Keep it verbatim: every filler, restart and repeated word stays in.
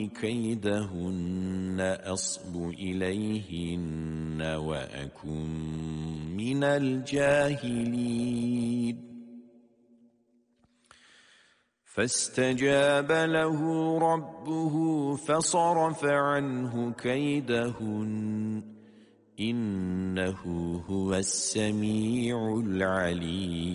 كيدهن أصب إليهن وأكن من الجاهلين فاستجاب له ربه فصرف عنه كيدهن إنه هو السميع العليم